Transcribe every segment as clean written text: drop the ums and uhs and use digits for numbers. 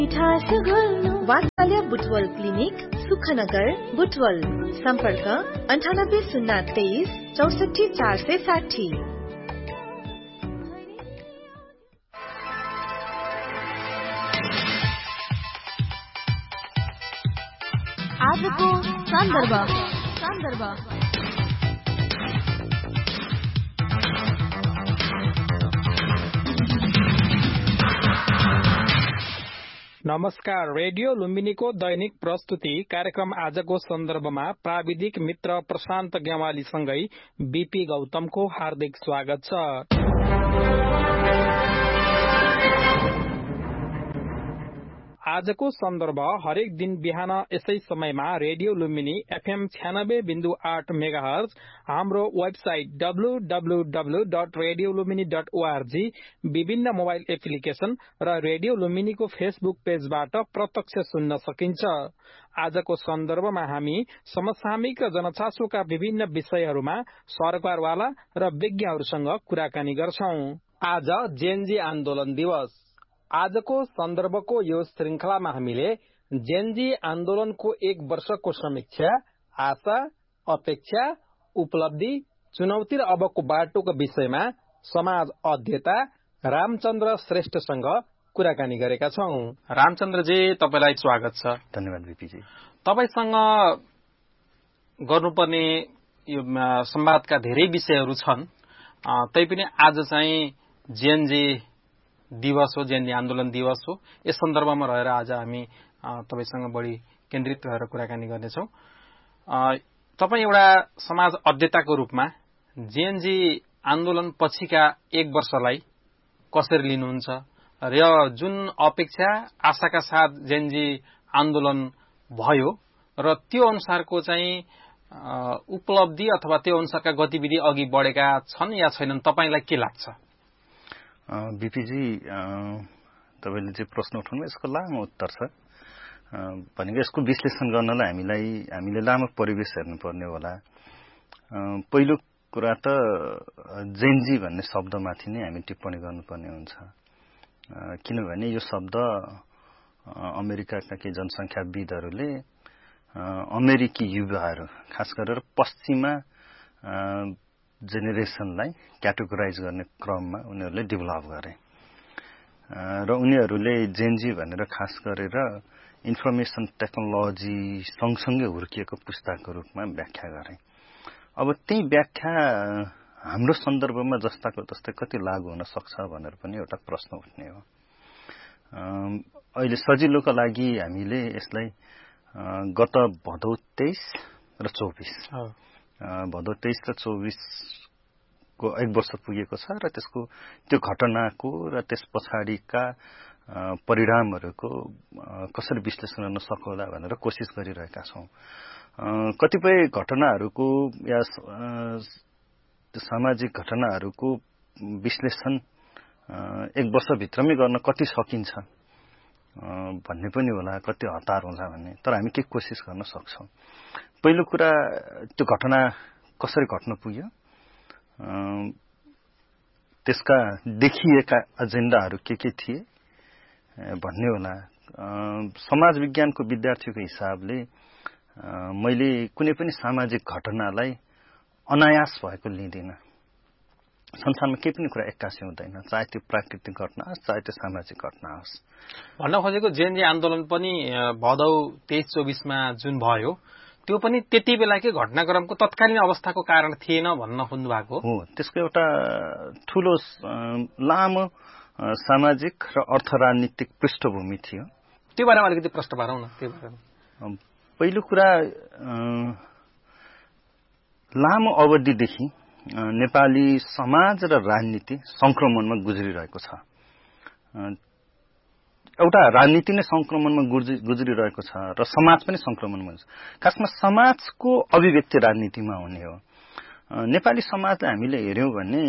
वात्सल्य बुटवल क्लिनिक सुखनगर बुटवल सम्पर्क 9803 64460। आजको सन्दर्भ नमस्कार। रेडियो लुम्बिनीको दैनिक प्रस्तुति कार्यक्रम आजको सन्दर्भमा प्राविधिक मित्र प्रशान्त ग्यावालीसँगै बीपी गौतमको हार्दिक स्वागत छ। आजको सन्दर्भ हरेक दिन बिहान यसै समयमा रेडियो लुम्बिनी एफएम 96.8 मेगाहर्ज, हाम्रो वेबसाइट www.radiolumbini.org, विभिन्न मोबाइल एप्लिकेशन र रेडियो लुम्बिनीको फेसबुक पेजबाट प्रत्यक्ष सुन्न सकिन्छ। आजको सन्दर्भमा हामी समसामयिक र जनचासोका विभिन्न विषयहरूमा सरकारवाला र विज्ञहरूसँग कुराकानी गर्छौं। आज जेनजी आन्दोलन दिवस। आजको सन्दर्भको यो श्रृंखलामा हामीले जेनजी आन्दोलनको 1 वर्षको समीक्षा, आशा, अपेक्षा, उपलब्धि, चुनौती र अबको बाटोको विषयमा समाज अध्येता रामचन्द्र श्रेष्ठसँग कुराकानी गरेका छौं। रामचन्द्रजी, तपाईलाई स्वागत छ। धन्यवाद बीपीजी। तपाईसँग गर्नुपर्ने यो संवादका धेरै विषयहरू छन्, तैपनि आज चाहिँ जेनजी दिवस हो, जेनजी आन्दोलन दिवस हो। यस सन्दर्भमा रहेर आज हामी तपाईसँग बढी केन्द्रित भएर कुराकानी गर्नेछौं। तपाईँ एउटा समाज अध्येताको रूपमा जेनजी आन्दोलन पछिका 1 वर्षलाई कसरी लिनुहुन्छ र जुन अपेक्षा आशाका साथ जेनजी आन्दोलन भयो र त्यो अनुसारको चाहिँ उपलब्धि अथवा त्यो अनुसारका गतिविधि अघि बढेका छन् या छैनन्, तपाईलाई के लाग्छ? बीपीजी, तपाईले जे प्रश्न उठाउनु यसको लामो उत्तर छ। भनेको यसको विश्लेषण गर्नलाई हामीले लामो परिवेश हेर्नुपर्ने होला। पहिलो कुरा त जेनजी भन्ने शब्दमाथि नै हामी टिप्पणी गर्नुपर्ने हुन्छ, किनभने यो शब्द अमेरिकाका केही जनसंख्याविदहरूले अमेरिकी युवाहरू, खास गरेर पश्चिमा जेनेरेसनलाई क्याटेगोराइज गर्ने क्रममा उनीहरूले डेभलप गरे र उनीहरूले जेनजी भनेर खास गरेर इन्फर्मेसन टेक्नोलोजी सँगसँगै हुर्किएको पुस्ताको रूपमा व्याख्या गरे। अब त्यही व्याख्या हाम्रो सन्दर्भमा जस्ताको तस्तै कति लागू हुन सक्छ भनेर पनि एउटा प्रश्न उठ्ने हो। अहिले सजिलोको लागि हामीले यसलाई गत भदौ 23 र 24 भदौ 23 र 24 को 1 वर्ष पुगेको छ र त्यसको त्यो घटनाको र त्यस पछाडिका परिणामहरूको कसरी विश्लेषण गर्न सकोला भनेर कोसिस गरिरहेका छौं। कतिपय घटनाहरूको या सामाजिक घटनाहरूको विश्लेषण 1 वर्षभित्रमै गर्न कति सकिन्छ भन्ने पनि होला, कति हतार हुन्छ भन्ने, तर हामी के कोसिस गर्न सक्छौं। पहिलो कुरा, त्यो घटना कसरी घट्न पुग्यो, त्यसका देखिएका एजेन्डाहरू के थिए भन्ने होला। समाज विज्ञानको विद्यार्थीको हिसाबले मैले कुनै पनि सामाजिक घटनालाई अनायास भएको लिँदिन। संसारमा केही पनि कुरा एक्कासी हुँदैन, चाहे त्यो प्राकृतिक घटना होस् चाहे त्यो सामाजिक घटना होस्। भन्न खोजेको जेनजी आन्दोलन पनि भदौ 23-24 मा जुन भयो त्यो पनि त्यति बेलाकै घटनाक्रमको तत्कालीन अवस्थाको कारण थिएन भन्न खोज्नु भएको हो। त्यसको एउटा ठूलो लामो सामाजिक र अर्थ राजनीतिक पृष्ठभूमि थियो। त्यो बारेमा अलिकति प्रश्न पारौँ न। त्यो बारेमा पहिलो कुरा, लामो अवधिदेखि नेपाली समाज र राजनीति संक्रमणमा गुज्रिरहेको छ। एउटा राजनीति नै संक्रमणमा गुज्रिरहेको छ र समाज पनि संक्रमणमा छ। खासमा समाजको अभिव्यक्ति राजनीतिमा हुने हो। नेपाली समाजलाई हामीले हेर्यौं भने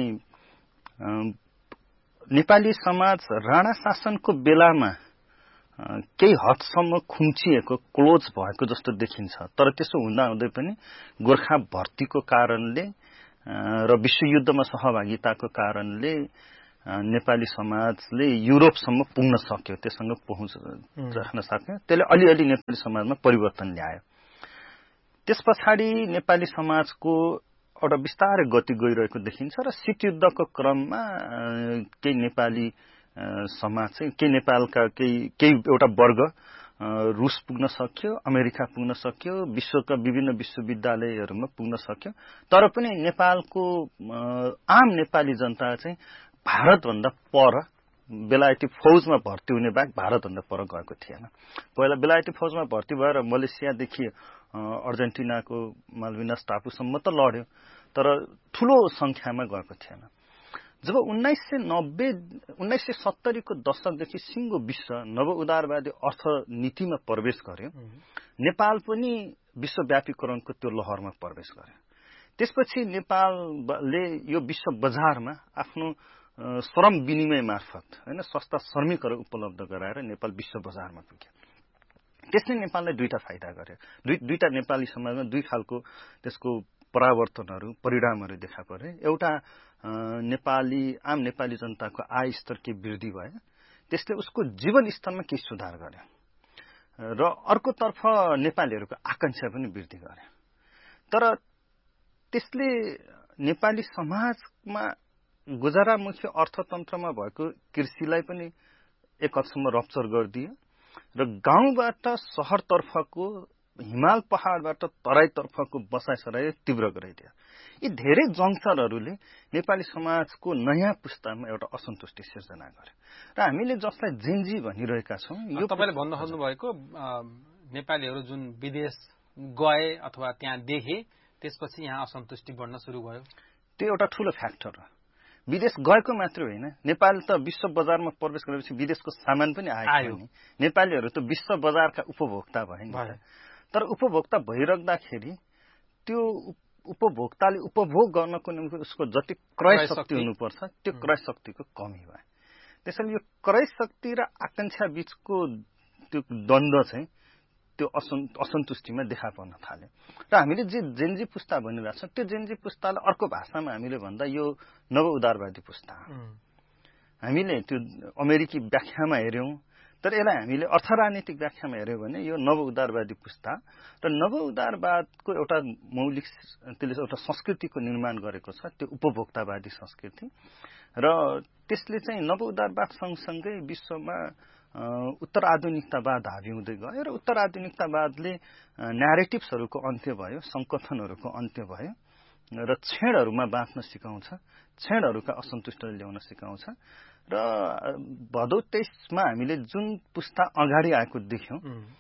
नेपाली समाज राणा शासनको बेलामा केही हदसम्म खुम्चिएको, क्लोज भएको जस्तो देखिन्छ। तर त्यसो हुँदाहुँदै पनि गोर्खा भर्तीको कारणले र विश्वयुद्धमा सहभागिताको कारणले नेपाली समाजले युरोपसम्म पुग्न सक्यो, त्यससँग पहुँच राख्न सक्यो। त्यसले अलिअलि नेपाली समाजमा परिवर्तन ल्यायो। त्यस पछाडि नेपाली समाजको एउटा बिस्तारै गति गइरहेको देखिन्छ र शीतयुद्धको क्रममा केही नेपाली समाज चाहिँ केही नेपालका केही एउटा वर्ग रुस पुग्न सक्यो, अमेरिका पुग्न सक्यो, विश्वका विभिन्न विश्वविद्यालयहरूमा पुग्न सक्यो। तर पनि नेपालको आम नेपाली जनता चाहिँ भारतभन्दा पर बेलायती फौजमा भर्ती हुने बाहेक भारतभन्दा पर गएको थिएन। पहिला बेलायती फौजमा भर्ती भएर मलेसियादेखि अर्जेन्टिनाको माल्भिनास टापुसम्म त लड्यो, तर ठूलो संख्यामा गएको थिएन। जब 1970 को दशकदेखि सिङ्गो विश्व नव उदारवादी अर्थनीतिमा प्रवेश गर्यो, नेपाल पनि विश्वव्यापीकरणको त्यो लहरमा प्रवेश गर्यो। त्यसपछि नेपालले यो विश्व बजारमा आफ्नो श्रम विनिमय मार्फत हैन सस्ता श्रमिकहरू उपलब्ध गराएर नेपाल विश्व बजारमा पुग्यो। त्यसले नेपाललाई दुईटा फाइदा गर्यो। दुईटा नेपाली समाजमा दुई खालको त्यसको परावर्तनहरू परिणामहरू देखा परे। एउटा आम नेपाली जनताको आय स्तर के वृद्धि भयो, त्यसले उसको जीवन स्तरमा केही सुधार गर्यो र अर्कोतर्फ नेपालीहरूको आकांक्षा पनि वृद्धि गर्यो। तर त्यसले नेपाली समाजमा गुजारामुखी अर्थतन्त्रमा भएको कृषिलाई पनि एक हदसम्म रप्चर गरिदियो र गाउँबाट शहरतर्फको हिमाल पहाडबाट तराईतर्फको बसाइसराई तीव्र गराइदियो। यी धेरै जङ्क्सनहरूले नेपाली समाजको नयाँ पुस्तामा एउटा असन्तुष्टि सिर्जना गर्यो र हामीले जसलाई जेन्जी भनिरहेका छौँ, यो तपाईले भन्न खोज्नु भएको नेपालीहरू जुन विदेश गए अथवा त्यहाँ देखे त्यसपछि यहाँ असन्तुष्टि बढ्न सुरु भयो, त्यो एउटा ठूलो फ्याक्टर हो। विदेश गएको मात्र होइन, नेपाल त विश्व बजारमा प्रवेश गरेपछि विदेशको सामान पनि आयो नि। नेपालीहरू त विश्व बजारका उपभोक्ता भए नि। तर उपभोक्ता भइराख्दाखेरि त्यो उपभोक्ताले उपभोग गर्नको निम्ति उसको जति क्रय शक्ति हुनुपर्छ त्यो क्रय शक्तिको कमी भयो। त्यसैले यो क्रय शक्ति र आकांक्षा बीचको त्यो द्वन्द्व चाहिँ त्यो असन्तुष्टिमा देखा पर्न थाल्यो र हामीले जे जेन्जी पुस्ता भनिरहेको छौँ त्यो जेन्जी पुस्तालाई अर्को भाषामा हामीले भन्दा यो नव उदारवादी पुस्ता हो। हामीले त्यो अमेरिकी व्याख्यामा हेर्यौं, तर यसलाई हामीले अर्थराजनीतिक व्याख्यामा हेर्यौं भने यो नव उदारवादी पुस्ता र नव उदारवादको एउटा मौलिक त्यसले एउटा संस्कृतिको निर्माण गरेको छ, त्यो उपभोक्तावादी संस्कृति र त्यसले चाहिँ नव उदारवाद सँगसँगै विश्वमा उत्तर आधुनिकतावाद हावी हुँदै गयो र उत्तर आधुनिकतावादले न्यारेटिभ्सहरूको अन्त्य भयो, संकथनहरूको अन्त्य भयो र क्षणहरूमा बाँच्न सिकाउँछ, क्षणहरूका असन्तुष्टि ल्याउन सिकाउँछ र भदौ 23 मा हामीले जुन पुस्ता अगाडि आएको देख्यौं,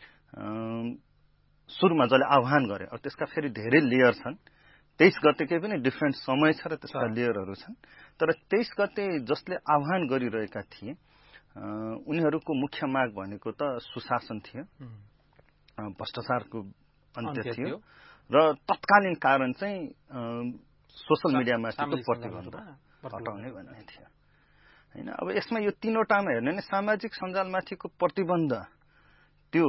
सुरुमा जसले आह्वान गरे, अब त्यसका फेरि धेरै लेयर छन्। 23 गतेकै पनि डिफरेन्ट समय छ र त्यसका लेयरहरू छन्। तर 23 गते जसले आह्वान गरिरहेका थिए उनीहरूको मुख्य माग भनेको त सुशासन थियो, भ्रष्टाचारको अन्त्य थियो र तत्कालीन कारण चाहिँ सोशल मिडियामाथिको प्रतिबन्ध हटाउने भन्ने थियो हैन। अब यसमा यो तीनवटामा हेर्ने भने सामाजिक सञ्जालमाथिको प्रतिबन्ध त्यो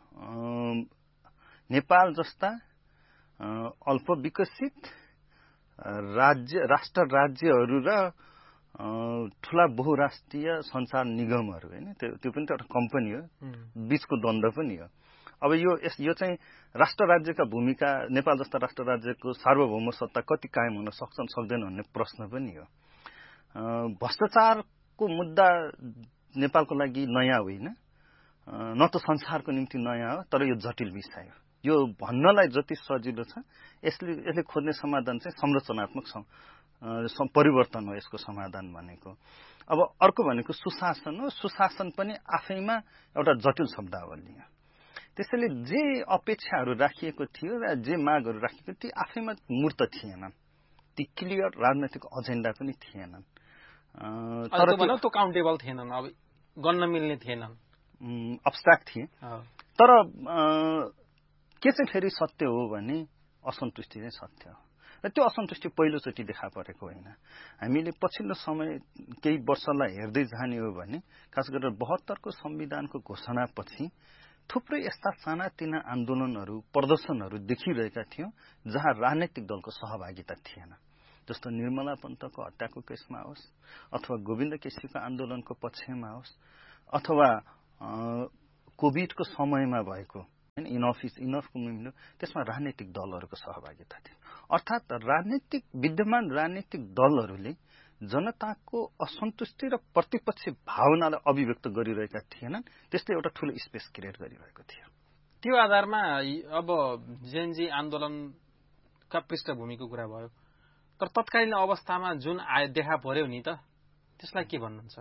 नेपाल जस्ता अल्प विकसित राष्ट्र राज्यहरू र ठूला बहुराष्ट्रिय सञ्चार निगमहरू हैन, त्यो पनि त एउटा कम्पनी हो, बीचको द्वन्द्व पनि हो। अब यो चाहिँ राष्ट्र राज्यका भूमिका, नेपाल जस्ता राष्ट्र राज्यको सार्वभौम सत्ता कति कायम हुन सक्छन् सक्दैन भन्ने प्रश्न पनि हो। भ्रष्टाचारको मुद्दा नेपालको लागि नयाँ होइन, न त संसारको निम्ति नयाँ हो, तर यो जटिल विषय हो। यो भन्नलाई जति सजिलो छ, यसले खोज्ने समाधान चाहिँ संरचनात्मक परिवर्तन हो यसको समाधान भनेको। अब अर्को भनेको सुशासन हो। सुशासन पनि आफैमा एउटा जटिल शब्दावली हो। त्यसैले जे अपेक्षाहरू राखिएको थियो र जे मागहरू राखिएको थियो आफैमा मूर्त थिएनन्, ती क्लियर राजनैतिक एजेन्डा पनि थिएनन्। तर त्यो काउन्टेबल थिएनन्, अब गर्न मिल्ने थिएनन्, अब्स्ट्र्याक्ट थिए। तर के चाहिँ फेरि सत्य हो भने असन्तुष्टि चाहिँ सत्य हो र त्यो असन्तुष्टि पहिलोचोटि देखा परेको होइन। हामीले पछिल्लो समय केही वर्षलाई हेर्दै जाने हो भने खास गरेर 72 को संविधानको घोषणापछि थुप्रै यस्ता सानातिना आन्दोलनहरू प्रदर्शनहरू देखिरहेका थियौं जहाँ राजनैतिक दलको सहभागिता थिएन। जस्तो निर्मला पन्तको हत्याको केसमा होस् अथवा गोविन्द केसीको आन्दोलनको पक्षमा होस् अथवा कोभिडको समयमा भएको हैन इनफ इज इनफको मुभमेन्ट त्यसमा राजनीतिक दलहरूको सहभागिता थियो। अर्थात् विद्यमान राजनीतिक दलहरूले जनताको असन्तुष्टि र प्रतिपक्षी भावनालाई अभिव्यक्त गरिरहेका थिएनन्। त्यसले एउटा ठूलो स्पेस क्रिएट गरिरहेको थियो। त्यो आधारमा अब जेएनजी आन्दोलनका पृष्ठभूमिको कुरा भयो, तर तत्कालीन अवस्थामा जुन देखा पर्यो नि त त्यसलाई के भन्नुहुन्छ?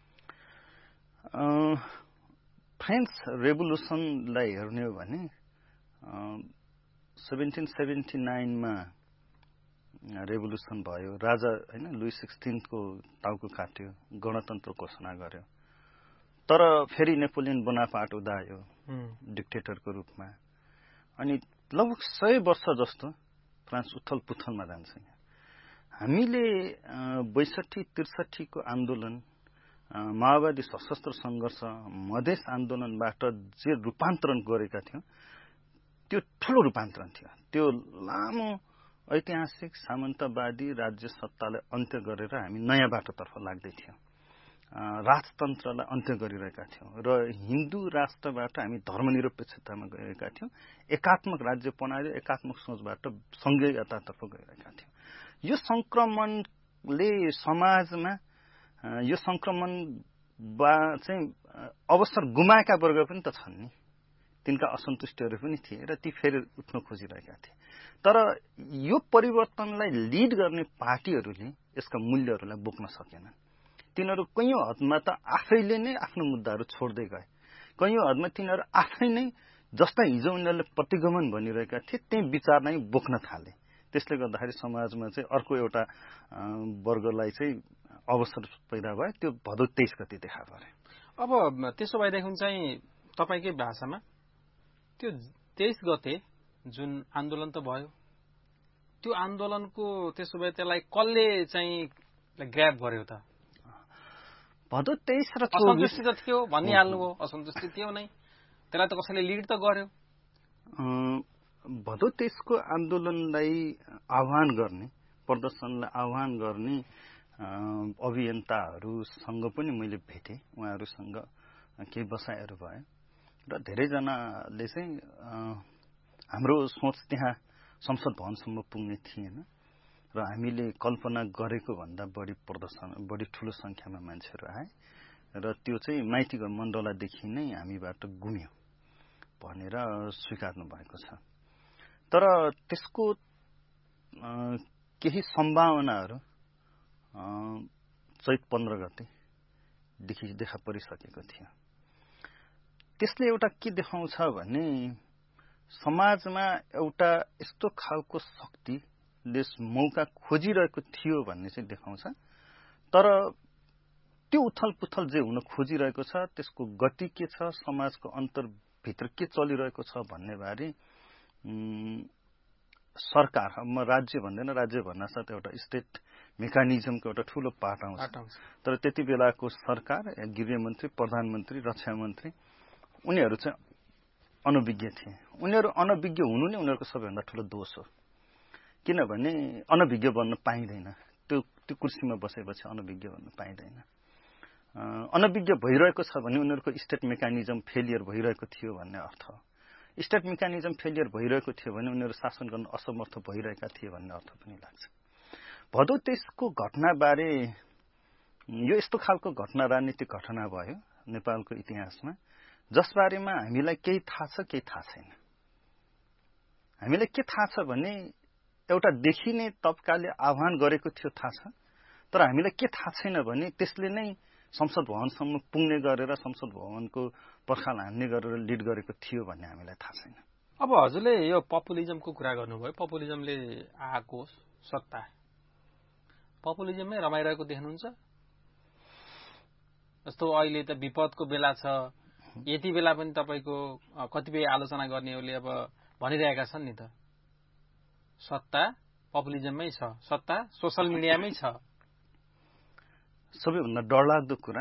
फ्रेन्च रेभोल्युसनलाई हेर्ने हो भने 1779 मा रेभोल्युसन भयो, राजा हैन लुई 16 को टाउको काट्यो, गणतन्त्र घोषणा गर्यो। तर फेरि नेपोलियन बोनापार्ट उदायो डिक्टेटरको रूपमा, अनि लगभग 100 वर्ष जस्तो फ्रान्स उथल पुथलमा जान्छ। हामीले 62-63 को आन्दोलन, माओवादी सशस्त्र सङ्घर्ष, मधेस आन्दोलनबाट जे रूपान्तरण गरेका थियौं त्यो ठूलो रूपान्तरण थियो। त्यो लामो ऐतिहासिक सामन्तवादी राज्य सत्तालाई अन्त्य गरेर हामी नयाँ बाटोतर्फ लाग्दै थियौं, राजतन्त्रलाई अन्त्य गरिरहेका थियौं र हिन्दू राष्ट्रबाट हामी धर्मनिरपेक्षतामा गएका थियौं, एकात्मक राज्य प्रणाली, एकात्मक सोचबाट संघीयतातर्फ गइरहेका थियौं। यो संक्रमणले समाजमा यो संक्रमण चाहिँ अवसर गुमाएका वर्ग पनि त छन् नि, तिनका असन्तुष्टिहरू पनि थिए र ती फेरि उठ्न खोजिरहेका थिए। तर यो परिवर्तनलाई लिड गर्ने पार्टीहरूले यसका मूल्यहरूलाई बोक्न सकेनन्। तिनीहरू कैयौं हदमा त आफैले नै आफ्नो मुद्दाहरू छोड्दै गए, कैयौं हदमा तिनीहरू आफै नै जस्ता हिजो उनीहरूले प्रतिगमन भनिरहेका थिए त्यही विचार नै बोक्न थाले। त्यसले गर्दाखेरि समाजमा चाहिँ अर्को एउटा वर्गलाई चाहिँ अवसर पैदा भयो। त्यो भदौ 23 गते देखा परे। अब त्यसो भएदेखि चाहिँ तपाईकै भाषामा त्यो 23 गते जुन आन्दोलन त भयो, त्यो आन्दोलनको त्यसो भए त्यसलाई कसले चाहिँ ग्र्याब गर्यो त? भदौ 23 र 24 असन्तुष्टि त थियो भनिहाल्नुभयो, असन्तुष्टि थियो नै, त्यसलाई त कसैले लिड त गर्यो। भदौ 23 को आन्दोलनलाई आह्वान गर्ने, प्रदर्शनलाई आह्वान गर्ने अभियन्ताहरूसँग पनि मैले भेटेँ। उहाँहरूसँग केही बसाइहरू भयो र धेरैजनाले चाहिँ हाम्रो सोच त्यहाँ संसद भवनसम्म पुग्ने थिएन र हामीले कल्पना गरेको भन्दा बढी ठूलो संख्यामा मान्छेहरू आए र त्यो चाहिँ माइती घर मण्डलादेखि नै हामीबाट गुम्यो भनेर स्वीकार्नु भएको छ। तर त्यसको केही सम्भावनाहरू चैत 15 गतेदेखि देखा परिसकेको थियो। त्यसले एउटा के देखाउँछ भने समाजमा एउटा यस्तो खालको शक्तिले मौका खोजिरहेको थियो भन्ने चाहिँ देखाउँछ। तर त्यो उथलपुथल जे हुन खोजिरहेको छ त्यसको गति के छ, समाजको अन्तरभित्र के चलिरहेको छ भन्ने बारे सरकार, म राज्य भन्दैन, राज्य भन्न साथ एउटा स्टेट मेकानिजमको एउटा ठूलो पार्ट आउँछ। तर त्यति बेलाको सरकार, गृहमन्त्री, प्रधानमन्त्री, रक्षा मन्त्री उनीहरू चाहिँ अनभिज्ञ थिए। उनीहरू अनभिज्ञ हुनु नै उनीहरूको सबैभन्दा ठूलो दोष हो, किनभने अनभिज्ञ बन्न पाइँदैन। त्यो कुर्सीमा बसेपछि अनभिज्ञ बन्न पाइँदैन। अनभिज्ञ भइरहेको छ भने उनीहरूको स्टेट मेकानिजम फेलियर भइरहेको थियो भन्ने अर्थ हो। स्टेट मेकानिजम फेलियर भइरहेको थियो भने उनीहरू शासन गर्न असमर्थ भइरहेका थिए भन्ने अर्थ पनि लाग्छ। भदौ 23 को घटनाबारे यो यस्तो खालको घटना, राजनीतिक घटना भयो नेपालको इतिहासमा जसबारेमा हामीलाई केही थाहा छ, केही थाहा छैन। हामीलाई के थाहा छ भने एउटा देखिने तबकाले आह्वान गरेको थियो थाहा छ, तर हामीलाई के थाहा छैन भने त्यसले नै संसद भवनसम्म पुग्ने गरेर संसद भवनको पर्खाल हान्ने गरेर लिड गरेको थियो भन्ने हामीलाई थाहा छैन। अब हजुरले यो पपुलिजमको कुरा गर्नुभयो, पपुलिजमले आएको सत्ता, पपुलिजममै रमाइरहेको देख्नुहुन्छ? जस्तो अहिले त विपदको बेला छ, यति बेला पनि तपाईको कतिपय आलोचना गर्नेहरूले अब भनिरहेका छन् नि त सत्ता पपुलिजममै छ, सत्ता सोशल मिडियामै छ। सबैभन्दा डरलाग्दो कुरा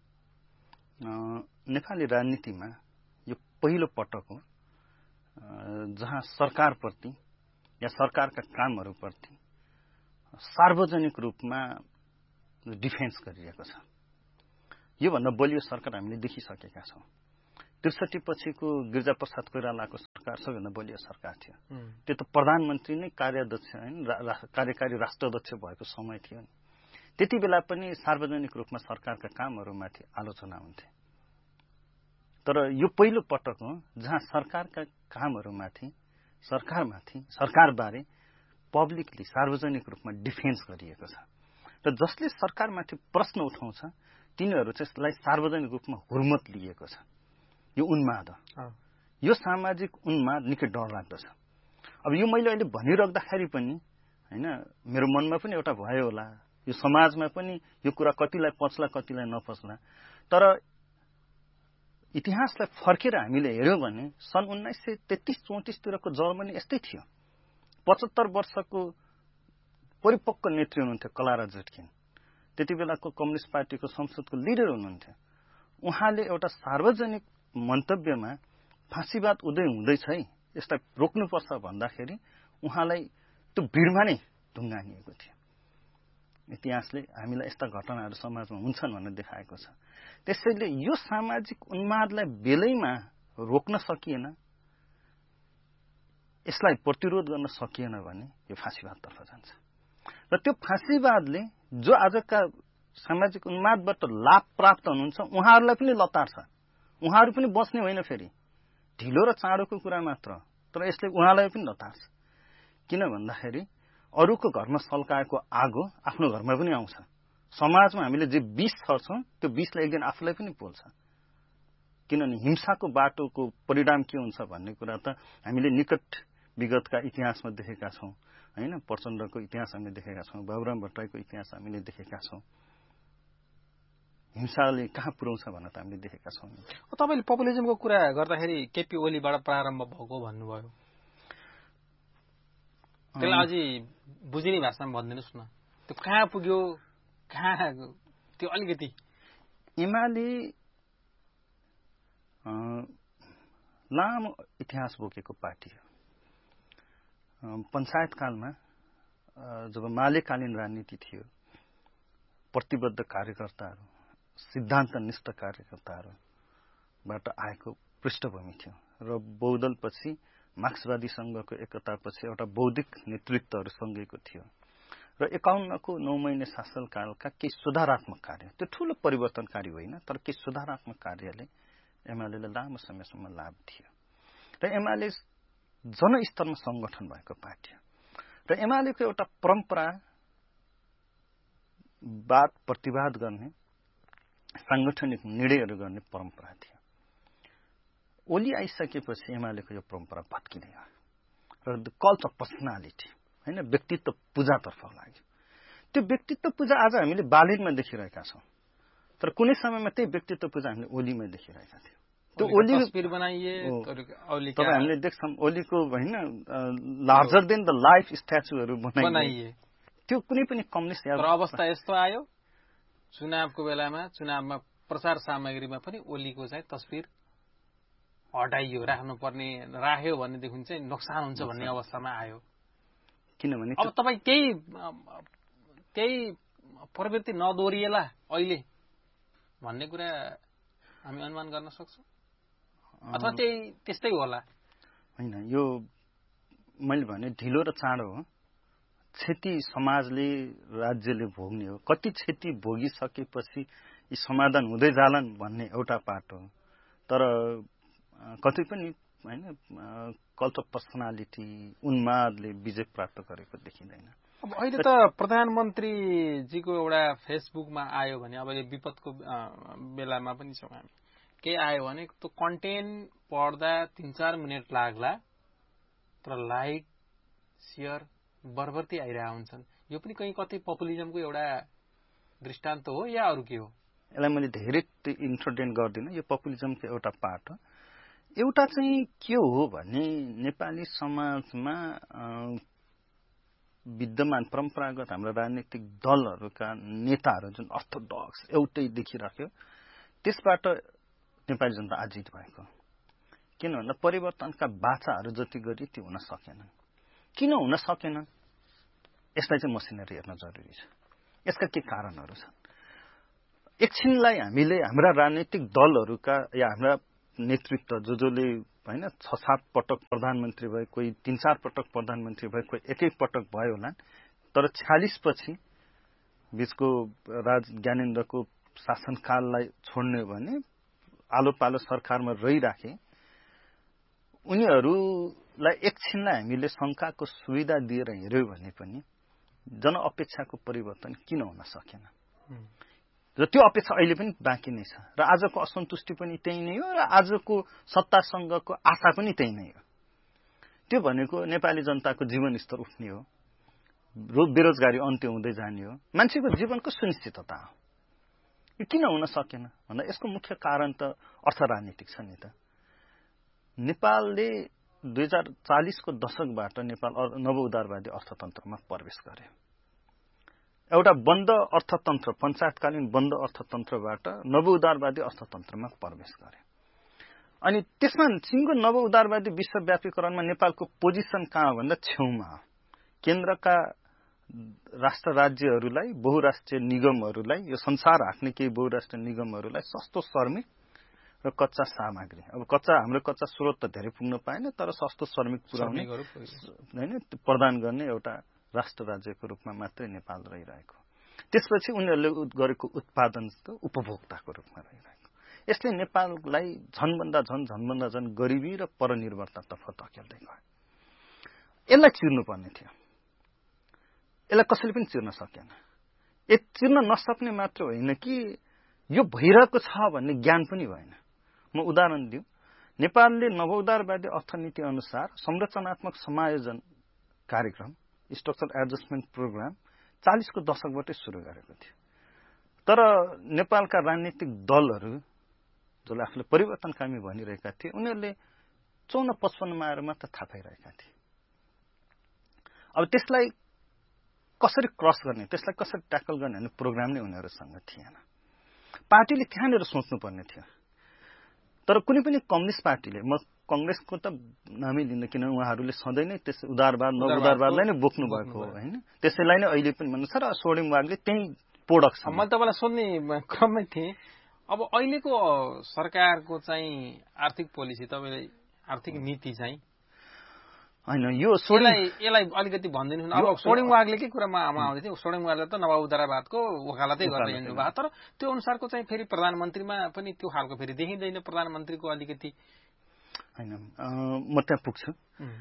नेपाली राजनीतिमा यो पहिलो पटक हो जहाँ सरकारप्रति या सरकारका कामहरूप्रति सार्वजनिक रूपमा डिफेन्स गरिरहेको छ। योभन्दा बलियो सरकार हामीले देखिसकेका छौँ। ६३ पछिको गिरिजाप्रसाद कोइरालाको सरकार सबैभन्दा बलियो सरकार थियो। त्यो त प्रधानमन्त्री नै कार्याध्यक्ष हैन, कार्यकारी राष्ट्राध्यक्ष भएको समय थियो नि। त्यति बेला पनि सार्वजनिक रूपमा सरकारका कामहरूमाथि आलोचना हुन्थे। तर यो पहिलो पटक हो जहाँ सरकारका कामहरूमाथि सरकारबारे पब्लिकली सार्वजनिक रूपमा डिफेन्स गरिएको छ। र जसले सरकारमाथि प्रश्न उठाउँछ तिनीहरू चाहिँ यसलाई सार्वजनिक रूपमा हुर्मत लिएको छ। यो उन्माद हो। यो सामाजिक उन्माद निकै डरलाग्दो छ। अब यो मैले अहिले भनिराख्दाखेरि पनि हैन, मेरो मनमा पनि एउटा भयो होला, यो समाजमा पनि यो कुरा कतिलाई पच्ला कतिलाई नपच्ला। तर इतिहासलाई फर्केर हामीले हेर्यौं भने सन् 1933-34 तिरको जर्मनी यस्तै थियो। 75 वर्षको परिपक्व नेत्री हुनुहुन्थ्यो कलारा जुटकिन। त्यति बेलाको कम्युनिस्ट पार्टीको संसदको लिडर हुनुहुन्थ्यो। उहाँले एउटा सार्वजनिक मन्तव्यमा फाँसीवाद उदय हुँदैछ है, यसलाई रोक्नुपर्छ भन्दाखेरि उहाँलाई त्यो भिडमा नै ढुङ्गानिएको थियो। इतिहासले हामीलाई यस्ता घटनाहरू समाजमा हुन्छन् भनेर देखाएको छ। त्यसैले यो सामाजिक उन्मादलाई बेलैमा रोक्न सकिएन, यसलाई प्रतिरोध गर्न सकिएन भने यो फाँसीवादतर्फ जान्छ। र त्यो फाँसीवादले जो आजका सामाजिक उन्मादबाट लाभ प्राप्त हुनुहुन्छ उहाँहरूलाई पनि लतार्छ। उहाँहरू पनि बच्ने होइन, फेरि ढिलो र चाँडोको कुरा मात्र, तर यसले उहाँलाई पनि लतार्छ। किन भन्दाखेरि अरूको घरमा सल्काएको आगो आफ्नो घरमा पनि आउँछ। समाजमा हामीले जे विष छर्छौं त्यो विषले एक दिन आफूलाई पनि पोल्छ। किनभने हिंसाको बाटोको परिणाम के हुन्छ भन्ने कुरा त हामीले निकट विगतका इतिहासमा देखेका छौं हैन। प्रचण्डको इतिहास हामीले देखेका छौं, बाबुराम भट्टराईको इतिहास हामीले देखेका छौं। हिंसाले कहाँ पुर्याउँछ भनेर त हामीले देखेका छौं। तपाईले पपुलिजमको कुरा गर्दाखेरि केपी ओलीबाट प्रारम्भ भएको भन्नुभयो। त्यसलाई अझै बुझिने भाषामा भनिदिनुस् न, त्यो कहाँ पुग्यो, कहाँ त्यो अलिकति। एमाले लामो इतिहास बोकेको पार्टी हो। पञ्चायतकालमा जब मालेकालीन राजनीति थियो, प्रतिबद्ध कार्यकर्ताहरू, सिद्धान्तनिष्ठ कार्यकर्ताहरूबाट आएको पृष्ठभूमि थियो। र बहुदलपछि मार्क्सवादीसँगको एकतापछि एउटा बौद्धिक नेतृत्वहरूसँगैको थियो। र 51 को 9 महिने शासनकालका केही सुधारात्मक कार्य, त्यो ठूलो परिवर्तनकारी होइन, तर केही सुधारात्मक कार्यले एमालेलाई लामो समयसम्म लाभ थियो। र एमाले जनस्तरमा संगठन भएको पार्टी हो। र एमालेको एउटा परम्परावाद प्रतिवाद गर्ने, सांगठनिक निर्णयहरू गर्ने परम्परा थियो। ओली आइसकेपछि एमालेको यो परम्परा भत्किँदै गयो र द कल्ट अफ पर्सनालिटी हैन, व्यक्तित्व पूजातर्फ लाग्यो। त्यो व्यक्तित्व पूजा आज हामीले बालिनमा देखिरहेका छौं, तर कुनै समयमा त्यही व्यक्तित्व पूजा हामीले ओलीमा देखिरहेका थियौं। त्यो ओली तस्बिर बनाइए, तपाईं हामीले देख्छौं ओलीको हैन लार्जर देन द लाइफ स्ट्याचुहरू बनाइए। त्यो कुनै पनि कम्युनिस्ट तर अवस्था यस्तो आयो चुनावको बेलामा, चुनावमा प्रचार सामग्रीमा पनि ओलीको चाहिँ तस्बिर हटाइयो, राख्नुपर्ने राख्यो भनेदेखि चाहिँ नोक्सान हुन्छ भन्ने अवस्थामा आयो। किनभने अब तपाईँ केही प्रवृत्ति नदोरिएला अहिले भन्ने कुरा हामी अनुमान गर्न सक्छौँ, अथवा त्यस्तै होला? होइन, यो मैले भने ढिलो र चाँडो हो। क्षति समाजले, राज्यले भोग्ने हो। कति क्षति भोगिसकेपछि यी समाधान हुँदै जालान् भन्ने एउटा पाटो हो। तर कतै पनि हैन कल्ट अफ पर्सनालिटी, उन्मादले विजय प्राप्त गरेको देखिँदैन। अब अहिले त प्रधानमन्त्रीजीको एउटा फेसबुकमा आयो भने, अब यो विपदको बेलामा पनि छौँ हामी, के आयो भने त्यो कन्टेन्ट पढ्दा 3-4 मिनट लाग्ला, तर लाइक शेयर बरबर्ती आइरहेका हुन्छन्। यो पनि कतै पपुलिजमको एउटा दृष्टान्त हो या अरू के हो? यसलाई मैले धेरै इन्ट्रोड्युस गर्दिनँ, यो पपुलिजमको एउटा पार्ट हो। एउटा चाहिँ के हो भने नेपाली समाजमा विद्यमान परम्परागत हाम्रा राजनीतिक दलहरूका नेताहरू जुन अर्थोडक्स एउटै देखिराख्यो, त्यसबाट नेपाली जनता आजित भएको। किन भन्दा परिवर्तनका बाचाहरू जति गरी त्यो हुन सकेन। किन हुन सकेन? यसलाई चाहिँ मसिनरी हेर्न जरुरी छ। यसका के कारणहरू छन्? एकछिनलाई हामीले हाम्रा राजनीतिक दलहरूका या हाम्रा नेतृत्व जसले हैन 6-7 पटक प्रधानमन्त्री भए, कोही 3-4 पटक प्रधानमन्त्री भए, कोही एकै पटक भयो होला, तर 46 पछि बीचको राज ज्ञानेन्द्रको शासनकाललाई छोड्ने भने आलो पालो सरकारमा रहिराखे उनीहरूलाई एकछिनलाई हामीले शंकाको सुविधा दिएर हेर्यो भने पनि जनअपेक्षाको परिवर्तन किन हुन सकेन? र त्यो अपेक्षा अहिले पनि बाँकी नै छ र आजको असन्तुष्टि पनि त्यही नै हो र आजको सत्तासँगको आशा पनि त्यही नै हो। त्यो भनेको नेपाली जनताको जीवनस्तर उठ्ने हो, बेरोजगारी अन्त्य हुँदै जाने हो, मान्छेको जीवनको सुनिश्चितता हो। यो किन हुन सकेन भन्दा यसको मुख्य कारण त अर्थ राजनीतिक छ नि त। नेपालले 2040 को दशकबाट नेपाल नवउदारवादी अर्थतन्त्रमा प्रवेश गर्यो। एउटा बन्द अर्थतन्त्र, पञ्चायतकालीन बन्द अर्थतन्त्रबाट नवउदारवादी अर्थतन्त्रमा प्रवेश गर्यो। अनि त्यसमा सिङ्गो नवउदारवादी विश्वव्यापीकरणमा नेपालको पोजिसन कहाँ भन्दा छेउमा हो। केन्द्रका राष्ट्र राज्यहरूलाई, बहुराष्ट्रिय निगमहरूलाई, यो संसार हाँक्ने केही बहुराष्ट्रिय निगमहरूलाई सस्तो श्रमिक र कच्चा सामग्री, अब हाम्रो कच्चा स्रोत त धेरै पुग्न पाएन, तर सस्तो श्रमिक पुर्याउने हैन प्रदान गर्ने एउटा राष्ट्र राज्यको रूपमा मात्रै नेपाल रहिरहेको। त्यसपछि उनीहरूले गरेको उत्पादनको उपभोक्ताको रूपमा रहिरहेको। यसले नेपाललाई झनभन्दा झन गरिबी र परनिर्भरतातर्फ धकेल्दै गयो। यसलाई चिर्नु पर्ने थियो। यसलाई कसैले पनि चिर्न सकेन। चिर्न नसक्ने मात्र होइन कि यो भइरहेको छ भन्ने ज्ञान पनि भएन। म उदाहरण दिउँ, नेपालले नवउदारवादी अर्थनीति अनुसार संरचनात्मक समायोजन कार्यक्रम, स्ट्रक्चरल एडजस्टमेन्ट प्रोग्राम 40 को दशकबाटै सुरु गरेको थियो। तर नेपालका राजनीतिक दलहरू जसले आफूले परिवर्तनकामी भनिरहेका थिए, उनीहरूले 54-55 मा आएर मात्र थाहा पाइरहेका थिए। अब त्यसलाई कसरी क्रस गर्ने, त्यसलाई कसरी ट्याकल गर्ने भन्ने प्रोग्राम नै उनीहरूसँग थिएन। पार्टीले त्यहाँनिर सोच्नुपर्ने थियो। तर कुनै पनि कम्युनिस्ट पार्टीले, म कंग्रेसको त नामै लिन्न किन उहाँहरूले सधैँ नै त्यस उदारवाद नवउदारवादलाई नै बोक्नु भएको हो हैन, त्यसैलाई नै अहिले पनि भन्नु छ र सोडिङ वागले त्यही प्रोडक्ट छ। मैले तपाईलाई सोध्ने क्रममै थिएँ, अब अहिलेको सरकारको चाहिँ आर्थिक पोलिसी, तपाईले आर्थिक नीति चाहिँ हैन, यो यसलाई अलिकति भनिदिनु। अब सोडिङ वागलेकै कुरामा आउँदै थियो, सोडिङ वागले त नवउदारवादको वकालतै गर्दै हिँड्नु भएको, तर त्यो अनुसारको चाहिँ फेरि प्रधानमन्त्रीमा पनि त्यो खालको फेरि देखिँदैन। प्रधानमन्त्रीको अलिकति हैन, म त्यहाँ पुग्छु।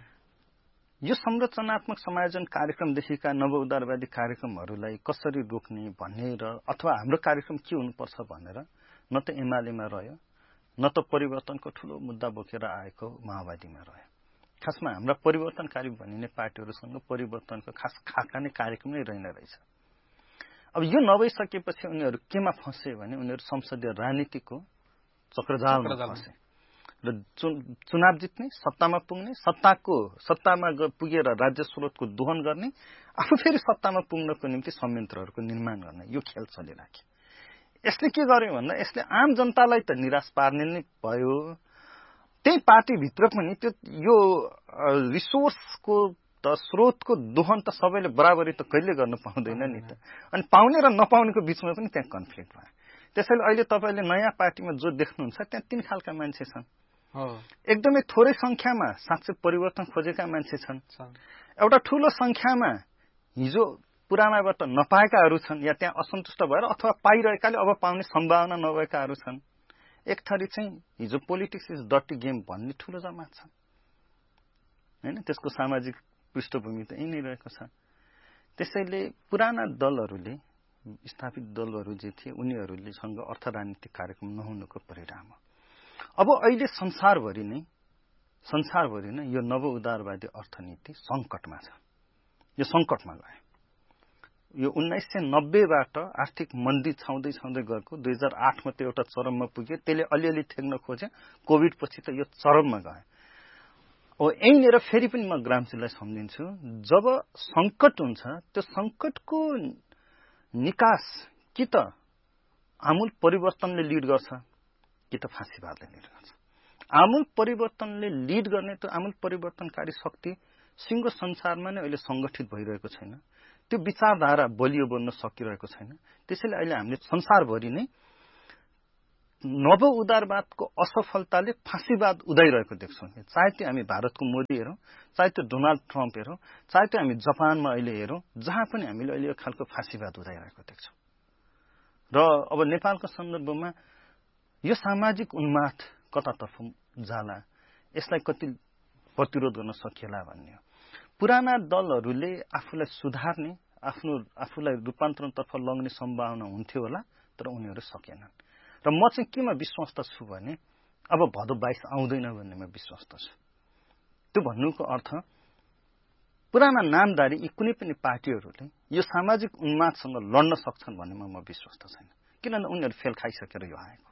यो संरचनात्मक समायोजन कार्यक्रमदेखिका नवउदारवादी कार्यक्रमहरूलाई कसरी रोक्ने भन्ने र अथवा हाम्रो कार्यक्रम के हुनुपर्छ भनेर न त एमालेमा रह्यो, न त परिवर्तनको ठूलो मुद्दा बोकेर आएको माओवादीमा रह्यो। खासमा हाम्रा परिवर्तनकारी भनिने पार्टीहरूसँग परिवर्तनको खास खाका नै कार्यक्रम नै रहेन रहेछ। अब यो नभइसकेपछि उनीहरू केमा फँसे भने उनीहरू संसदीय राजनीतिको चक्रजालमा फँसे र चुनाव जित्ने, सत्तामा पुग्ने, सत्तामा पुगेर राज्य स्रोतको दोहन गर्ने, आफू फेरि सत्तामा पुग्नको निम्ति संयन्त्रहरूको निर्माण गर्ने, यो खेल चलिराख्यो। यसले के गर्यो भन्दा यसले आम जनतालाई त निराश पार्ने नै भयो। त्यही पार्टीभित्र पनि त्यो यो रिसोर्सको त स्रोतको दोहन त सबैले बराबरी त कहिले गर्न पाउँदैन नि त। अनि पाउने र नपाउनेको बीचमा पनि त्यहाँ कन्फ्लिक्ट भयो। त्यसैले अहिले तपाईले नयाँ पार्टीमा जो देख्नुहुन्छ त्यहाँ 3 खालका मान्छे छन्। एकदमै थोरै संख्यामा साँच्चै परिवर्तन खोजेका मान्छे छन्, एउटा ठूलो संख्यामा हिजो पुरानाबाट नपाएकाहरू छन् या त्यहाँ असन्तुष्ट भएर अथवा पाइरहेकाले अब पाउने सम्भावना नभएकाहरू छन्। एक थरी चाहिँ हिजो पोलिटिक्स इज डर्टी गेम भन्ने ठूलो जमात छ हैन, त्यसको सामाजिक पृष्ठभूमि त यही नै रहेको छ। त्यसैले पुराना दलहरूले, स्थापित दलहरू जे थिए उनीहरूले सँग अर्थ राजनीतिक कार्यक्रम नहुनुको परिणाम हो। अब अहिले संसारभरि नै यो नवउदारवादी अर्थनीति संकटमा छ। यो संकटमा गयो। यो 1990बाट आर्थिक मन्दी छाउँदै गएको 2008 मा त्यो एउटा चरममा पुग्यो, त्यसले अलिअलि ठेक्न खोज्यो, कोभिड पछि त यो चरममा गयो। अब यहीँनिर फेरि पनि म ग्रामजीलाई सम्झिन्छु, जब संकट हुन्छ त्यो संकटको निकास कि त आमूल परिवर्तनले लिड गर्छ कि त फाँसीवादले लिड गर्छ। आमूल परिवर्तनले लिड गर्ने त आमूल परिवर्तनकारी शक्ति सिङ्गो संसारमा नै अहिले संगठित भइरहेको छैन। त्यो विचारधारा बलियो बन्न सकिरहेको छैन। त्यसैले अहिले हामीले संसारभरि नै नव उदारवादको असफलताले फाँसीवाद उदाइरहेको देख्छौँ। चाहे त्यो हामी भारतको मोदी हेरौँ, चाहे त्यो डोनाल्ड ट्रम्प हेरौँ, चाहे त्यो हामी जापानमा अहिले हेरौँ, जहाँ पनि हामीले अहिले यो खालको फाँसीवाद उदाइरहेको देख्छौँ। र अब नेपालको सन्दर्भमा यो सामाजिक उन्माद कतातर्फ जाला, यसलाई कति प्रतिरोध गर्न सकिएला भन्ने हो। पुराना दलहरूले आफूलाई सुधार्ने, आफूलाई रूपान्तरणतर्फ लग्ने सम्भावना हुन्थ्यो होला, तर उनीहरू सकेनन्। र म चाहिँ केमा विश्वस्त छु भने अब भदौ 22 आउँदैन भन्नेमा विश्वस्त छु। त्यो भन्नुको अर्थ पुराना नामदारी यी कुनै पनि पार्टीहरूले यो सामाजिक उन्मादसँग लड्न सक्छन् भन्नेमा म विश्वस्त छैन। किनभने उनीहरू फेल खाइसकेर यो आएको।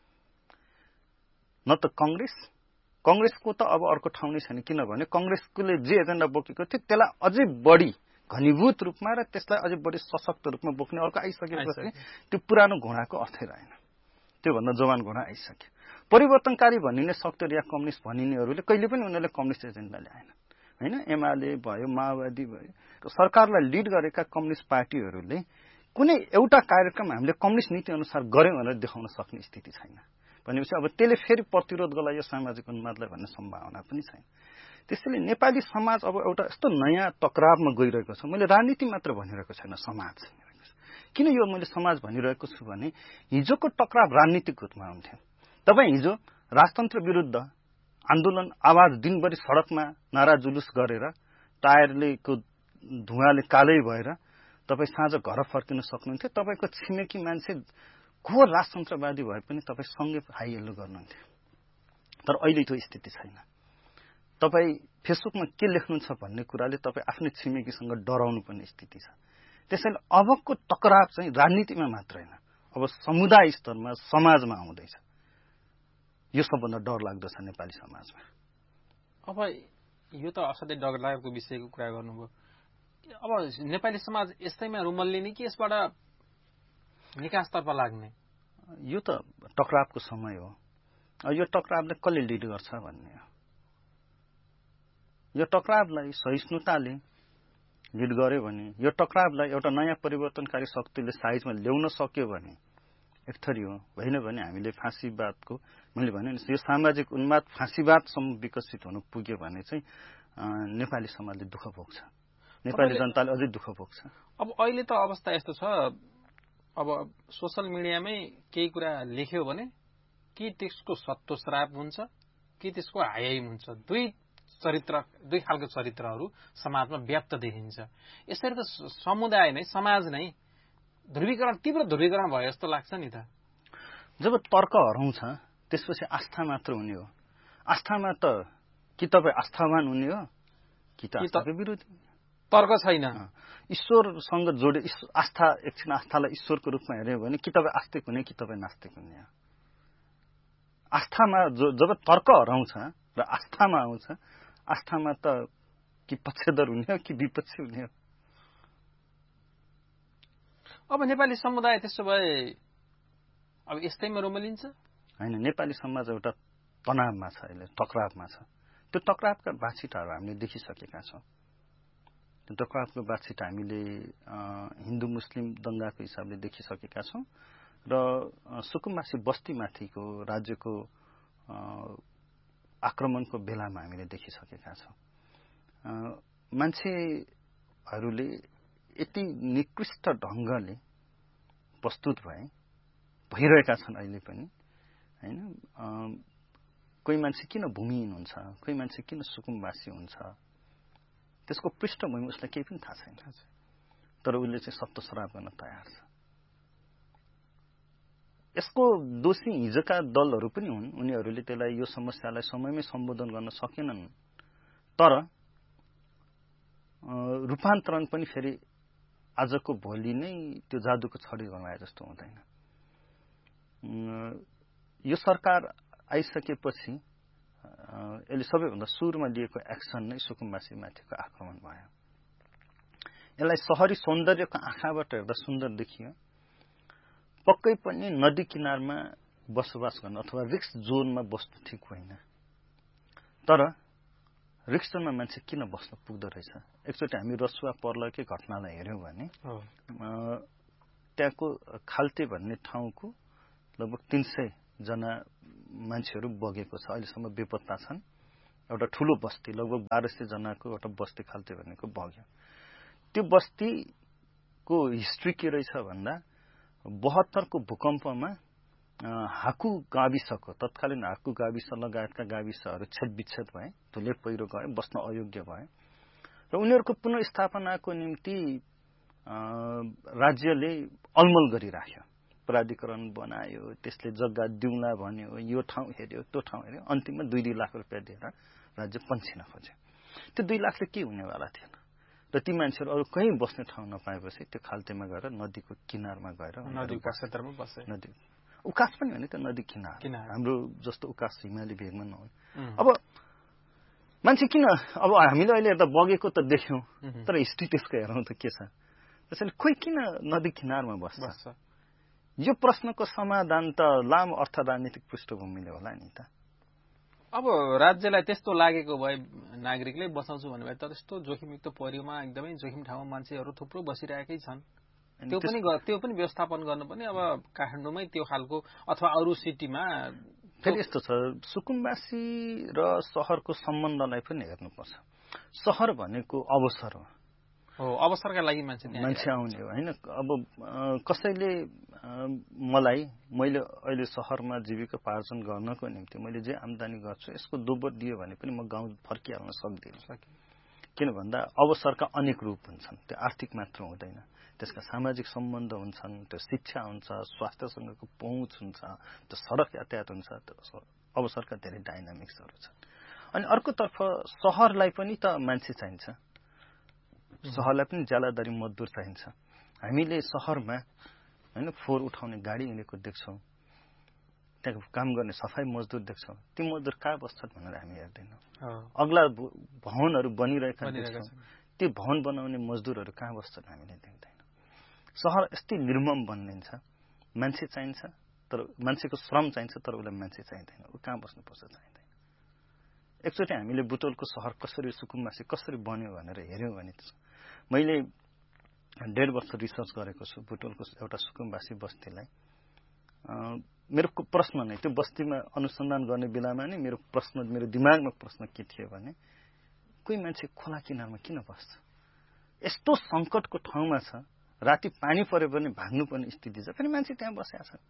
न त कांग्रेसको त अब अर्को ठाउँ नै छैन, किनभने कांग्रेसले जे एजेन्डा बोकेको थियो त्यसलाई अझै बढी घनीभूत रूपमा र त्यसलाई अझै बढी सशक्त रूपमा बोक्ने अर्को आइसकेपछि त्यो पुरानो घोडाको अर्थै रहेन। त्योभन्दा जवान घोडा आइसक्यो। परिवर्तनकारी भनिने सेक्टर या कम्युनिस्ट भनिनेहरूले कहिले पनि उनीहरूले कम्युनिस्ट एजेन्डा ल्याएन हैन। एमाले भयो, माओवादी भयो, सरकारलाई लिड गरेका कम्युनिस्ट पार्टीहरूले कुनै एउटा कार्यक्रम हामीले कम्युनिस्ट नीति अनुसार गर्यौं भनेर देखाउन सक्ने स्थिति छैन। भनेपछि अब त्यसले फेरि प्रतिरोध गर्ला यो सामाजिक उन्मादलाई भन्ने सम्भावना पनि छैन। त्यसैले नेपाली समाज अब एउटा यस्तो नयाँ टकरावमा गइरहेको छ। मैले राजनीति मात्र भनिरहेको छैन, समाज। किन यो मैले समाज भनिरहेको छु भने हिजोको टकराव राजनीतिक रूपमा हुन्थ्यो। तपाईँ हिजो राजतन्त्र विरुद्ध आन्दोलन आवाज दिनभरि सडकमा नारा जुलुस गरेर टायरको धुवाले कालै भएर तपाईँ साँझ घर फर्किन सक्नुहुन्थ्यो। तपाईँको छिमेकी मान्छे घोर राजतन्त्रवादी भए पनि तपाईँ सँगै हाई हेल्लो गर्नुहुन्थ्यो। तर अहिले त्यो स्थिति छैन। तपाईँ फेसबुकमा के लेख्नुहुन्छ भन्ने कुराले तपाईँ आफ्नै छिमेकीसँग डराउनु पर्ने स्थिति छ। त्यसैले अबको टकराव चाहिँ राजनीतिमा मात्र होइन, अब समुदाय स्तरमा समाजमा आउँदैछ। यो सबभन्दा डरलाग्दो छ नेपाली समाजमा। अब यो त असाध्यै डरलाग्दो विषयको कुरा गर्नुभयो। अब नेपाली समाज यस्तैमा रुमल्लिने कि यसबाट निकासतर्फ लाग्ने? यो त टकरावको समय हो। यो टकरावले कसले लिड गर्छ भन्ने हो। यो टकरावलाई सहिष्णुताले लिड गर्यो भने, यो टकरावलाई एउटा नयाँ परिवर्तनकारी शक्तिले साइजमा ल्याउन सक्यो भने एक थरी हो। होइन भने हामीले फाँसीवादको, मैले भने यो सामाजिक उन्माद फाँसीवादसम्म विकसित हुन पुग्यो भने चाहिँ नेपाली समाजले दुःख भोग्छ, नेपाली जनताले अझै दुःख भोग्छ। अब अहिले त अवस्था यस्तो छ, अब सोशल मिडियामै केही कुरा लेख्यो भने कि त्यसको सत्तोश्राप हुन्छ कि त्यसको हाइम हुन्छ। दुई खालको चरित्रहरू समाजमा व्याप्त देखिन्छ। यसरी त समुदाय नै, समाज नै तीव्र ध्रुवीकरण भयो जस्तो लाग्छ नि त। जब तर्क हराउँछ त्यसपछि आस्था मात्र हुने हो। आस्थामा त कि तपाईँ आस्थावान हुने हो कि त आस्थाको विरोधी। तर्क छैन। ईश्वरसँग जोडे आस्था, एकछिन आस्थालाई ईश्वरको रूपमा हेर्यो भने कि तपाईँ आस्तिक हुने कि तपाईँ नास्तिक हुने हो। आस्थामा जब तर्क हराउँछ र आस्थामा आउँछ, आस्थामा त कि पक्षधर हुने हो कि विपक्षी हुने हो। अब नेपाली समुदाय त्यसो भए अब यस्तैमा रुमलिन्छ? होइन, नेपाली समाज एउटा तनावमा छ, अहिले टकरावमा छ। त्यो टकरावका बाछिटाहरू हामीले देखिसकेका छौँ। त्यो टकरावको बाछिटा हामीले हिन्दू मुस्लिम दंगाको हिसाबले देखिसकेका छौँ र सुकुम्बासी बस्तीमाथिको राज्यको आक्रमणको बेलामा हामीले देखिसकेका छौँ। मान्छेहरूले यति निकृष्ट ढङ्गले प्रस्तुत भइरहेका छन् अहिले पनि हैन। कोही मान्छे किन भूमिहीन हुन्छ, कोही मान्छे किन सुकुम्बासी हुन्छ, त्यसको पृष्ठभूमि उसलाई केही पनि थाहा छैन। तर उसले चाहिँ सत्तोश्राप गर्न तयार छ। यसको दोषी हिजोका दलहरू पनि हुन्। उनीहरूले त्यसलाई, यो समस्यालाई समयमै सम्बोधन गर्न सकेनन्। तर रूपान्तरण पनि फेरि आजको भोलि नै त्यो जादुको छडी गमाए जस्तो हुँदैन। यो सरकार आइसकेपछि यसले सबैभन्दा सुरुमा लिएको एक्सन नै सुकुम्बासीमाथिको आक्रमण भयो। यसलाई शहरी सौन्दर्यको आँखाबाट हेर्दा सुन्दर देखियो। पक्कै पनि नदी किनारमा बसोबास गर्न अथवा रिस्क जोनमा बस्नु ठिक होइन। तर रिक्सनमा मान्छे किन बस्न पुग्दो रहेछ? एकचोटि हामी रसुवा पर्लकै घटनालाई हेऱ्यौँ भने त्यहाँको खाल्टे भन्ने ठाउँको लगभग 300 जना मान्छेहरू बगेको छ। अहिलेसम्म बेपत्ता छन्। एउटा ठुलो बस्ती लगभग 1200 जनाको एउटा बस्ती खाल्टे भनेको बग्यो। त्यो बस्तीको हिस्ट्री के रहेछ भन्दा 72 को भूकम्पमा हाकु गाविसको तत्कालीन हाकु गाविस लगायतका गाविसहरू छेदविच्छेद भए, धुले पहिरो गए, बस्न अयोग्य भए र उनीहरूको पुनर्स्थापनाको निम्ति राज्यले अलमल गरिराख्यो। प्राधिकरण बनायो, त्यसले जग्गा दिउँला भन्यो, यो ठाउँ हेर्यो, त्यो ठाउँ हेर्यो, अन्तिममा 2-2 लाख रुपियाँ दिएर राज्य पन्छिन खोज्यो। त्यो 2 लाखले के हुनेवाला थिएन र ती मान्छेहरू अरू कहीँ बस्ने ठाउँ नपाएपछि त्यो खाल्टेमा गएर नदीको किनारमा गएर नदीको क्षेत्रमा बसे। नदी उकास पनि भने त नदी किनार, हाम्रो जस्तो उकास हिमाली भेगमा नहुने। अब मान्छे किन, अब हामीले अहिले हेर्दा बगेको त देख्यौँ, तर हिस्ट्री त्यसको हेरौँ त के छ? त्यसैले कोही किन नदी किनारमा बस्छ? यो प्रश्नको समाधान त लामो अर्थ राजनीतिक पृष्ठभूमिले होला नि त। अब राज्यलाई त्यस्तो लागेको भए नागरिकले बसाउँछु भन्ने भए त त्यस्तो जोखिमयुक्त परियोमा एकदमै जोखिम ठाउँमा मान्छेहरू थुप्रो बसिरहेकै छन्। त्यो पनि व्यवस्थापन गर्नुपर्ने। अब काठमाडौँमै त्यो खालको अथवा अरू सिटीमा फेरि यस्तो छ, सुकुम्बासी र सहरको सम्बन्धलाई पनि हेर्नुपर्छ। सहर भनेको अवसर हो, अवसरका लागि मान्छे आउने हो होइन। अब कसैले मैले अहिले सहरमा जीविकोपार्जन गर्नको निम्ति मैले जे आम्दानी गर्छु यसको दोब्बर दियो भने पनि म गाउँ फर्किहाल्न सक्दिनँ। किन भन्दा अवसरका अनेक रूप हुन्छन्। त्यो आर्थिक मात्र हुँदैन, त्यसका सामाजिक सम्बन्ध हुन्छन्, त्यो शिक्षा हुन्छ, स्वास्थ्यसँगको पहुँच हुन्छ, त्यो सडक यातायात हुन्छ, त्यो अवसरका धेरै डाइनामिक्सहरू छन्। अनि अर्कोतर्फ सहरलाई पनि त मान्छे चाहिन्छ, सहरलाई पनि ज्यालादारी मजदुर चाहिन्छ। हामीले सहरमा होइन फोहोर उठाउने गाडी हिँडेको देख्छौँ, त्यहाँ काम गर्ने सफाई मजदुर देख्छौँ। ती मजदुर कहाँ बस्छन् भनेर हामी हेर्दैनौँ। अग्ला भवनहरू बनिरहेका देख्छौँ, ती भवन बनाउने मजदुरहरू कहाँ बस्छन् हामीले देख्दैनौँ। सहर यस्तै निर्मम बनिन्छ, मान्छे चाहिन्छ तर मान्छेको श्रम चाहिन्छ तर उसलाई मान्छे चाहिँदैन, ऊ कहाँ बस्नुपर्छ चाहिँदैन। एकचोटि हामीले बुटवलको सहर कसरी सुकुम्बासी कसरी बन्यो भनेर हेऱ्यौँ भने मैले 1.5 वर्ष रिसर्च गरेको छु बुटवलको एउटा सुकुम्बासी बस्तीलाई। मेरो प्रश्न नै त्यो बस्तीमा अनुसन्धान गर्ने बेलामा नै मेरो दिमागमा प्रश्न के थियो भने कोही मान्छे खोला किनारमा किन बस्छ? यस्तो सङ्कटको ठाउँमा छ, राति पानी परे पनि भाग्नुपर्ने स्थिति छ, फेरि मान्छे त्यहाँ बसेका छन्।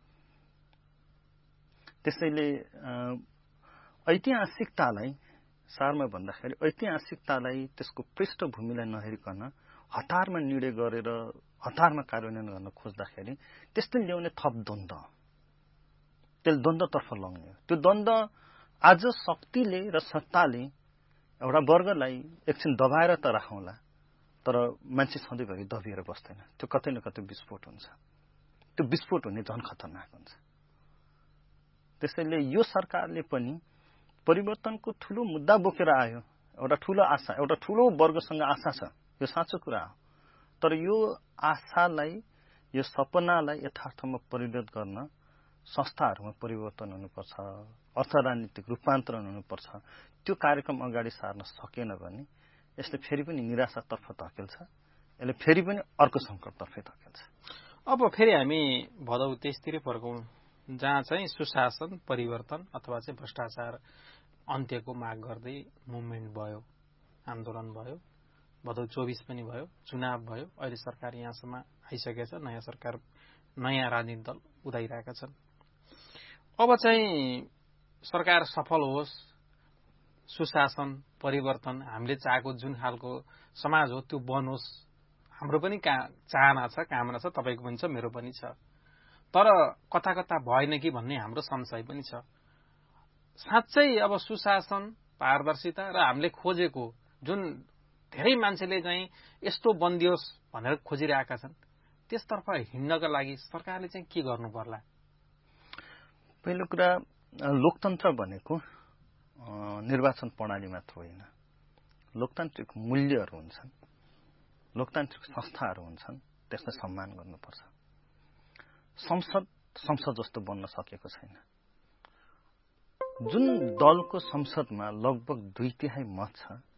त्यसैले ऐतिहासिकतालाई सारमा भन्दाखेरि ऐतिहासिकतालाई त्यसको पृष्ठभूमिलाई नहेरिकन हतारमा निर्णय गरेर हतारमा कार्यान्वयन गर्न खोज्दाखेरि त्यसले ल्याउने थप द्वन्द्व, त्यसले द्वन्द्वतर्फ लग्ने हो। त्यो द्वन्द्व आज शक्तिले र सत्ताले एउटा वर्गलाई एकछिन दबाएर त राखौँला, तर मान्छे सधैँभरि दबिएर बस्दैन। त्यो कतै न कतै विस्फोट हुन्छ। त्यो विस्फोट हुने झन् खतरनाक हुन्छ। त्यसैले यो सरकारले पनि परिवर्तनको ठुलो मुद्दा बोकेर आयो, एउटा ठुलो आशा, एउटा ठुलो वर्गसँग आशा छ, यो साँचो कुरा हो। तर यो आशालाई, यो सपनालाई यथार्थमा परिणत गर्न संस्थाहरूमा परिवर्तन हुनुपर्छ, अर्थ राजनीतिक रूपान्तरण हुनुपर्छ। त्यो कार्यक्रम अगाडि सार्न सकेन भने यसले फेरि पनि निराशातर्फ धकेल्छ, यसले फेरि पनि अर्को सङ्कटतर्फै धकेल्छ। अब फेरि हामी भदौ 23 तिरै फर्कौँ, जहाँ चाहिँ सुशासन, परिवर्तन अथवा चाहिँ भ्रष्टाचार अन्त्यको माग गर्दै मुभमेन्ट भयो, आन्दोलन भयो, भदौ 24 पनि भयो, चुनाव भयो। अहिले सरकार यहाँसम्म आइसकेको छ, नयाँ सरकार, नयाँ राजनीतिक दल उदाइरहेका छन्। अब चाहिँ सरकार सफल होस्, सुशासन, परिवर्तन, हामीले चाहेको जुन खालको समाज हो त्यो बनोस्, हाम्रो पनि चाहना छ, कामना छ, तपाईँको पनि छ, मेरो पनि छ। तर कता कता भएन कि भन्ने हाम्रो संशय पनि छ। साँच्चै अब सुशासन, पारदर्शिता र हामीले खोजेको जुन धेरै मान्छेले चाहिँ यस्तो बन्दियोस् भनेर खोजिरहेका छन्, त्यसतर्फ हिँड्नका लागि सरकारले चाहिँ के गर्नु पर्ला? पहिलो कुरा, लोकतन्त्र भनेको निर्वाचन प्रणाली मात्र होइन, लोकतान्त्रिक मूल्यहरू हुन्छन्, लोकतान्त्रिक संस्थाहरू हुन्छन्, त्यसलाई सम्मान गर्नुपर्छ। संसद जस्तो बन्न सकेको छैन। जुन दलको संसदमा लगभग 2/3 मत छ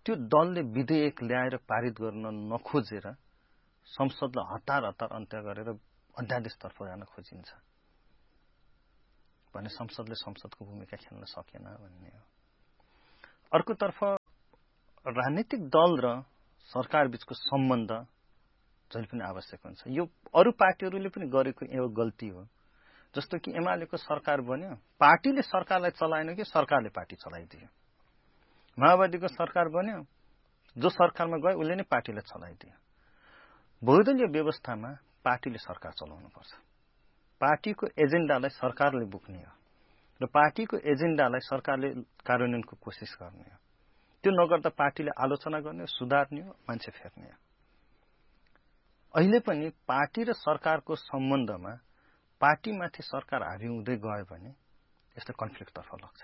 त्यो दलले विधेयक ल्याएर पारित गर्न नखोजेर संसदलाई हतार अन्त्य गरेर अध्यादेशतर्फ जान खोजिन्छ भने संसदले संसदको भूमिका खेल्न सकेन भन्ने हो। अर्कोतर्फ राजनीतिक दल र सरकार बीचको सम्बन्ध जहिले पनि आवश्यक हुन्छ। यो अरू पार्टीहरूले पनि गरेको एउटा गल्ती हो। जस्तो कि एमालेको सरकार बन्यो, पार्टीले सरकारलाई चलाएन कि सरकारले पार्टी चलाइदियो। माओवादीको सरकार बन्यो, जो सरकारमा गयो उसले नै पार्टीलाई चलाइदियो। बहुदलीय व्यवस्थामा पार्टीले सरकार चलाउनुपर्छ। पार्टीको एजेन्डालाई सरकारले बोक्ने हो र पार्टीको एजेन्डालाई सरकारले कार्यान्वयनको कोसिस गर्ने हो। त्यो नगर्दा पार्टीले आलोचना गर्ने हो, सुधार्ने हो, मान्छे फेर्ने हो। अहिले पनि पार्टी र सरकारको सम्बन्धमा पार्टीमाथि सरकार हावी हुँदै गयो भने यसले कन्फ्लिक्टतर्फ लाग्छ।